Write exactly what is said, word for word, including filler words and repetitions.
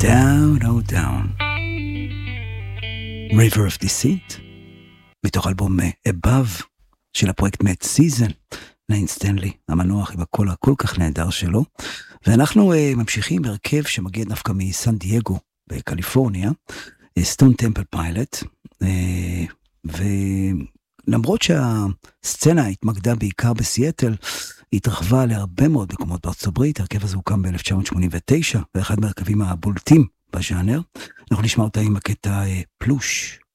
Down, oh down. River of Deceit, מתוך אלבום Above של הפרויקט Mad Season, ליין סטנלי, המנוח עם הקול הכל כך נהדר שלו. ואנחנו uh, ממשיכים בהרכב שמגיע דווקא מסן דייגו בקליפורניה, סטון טמפל פיילוט, ולמרות שהסצנה התמקדה בעיקר בסיאטל, היא התרחבה להרבה מאוד מקומות בארצות הברית. הרכב הזה הוקם ב-אלף תשע מאות שמונים ותשע, ואחד מהרכבים הבולטים בז'אנר. אנחנו נשמע אותה עם הקטע פלוש.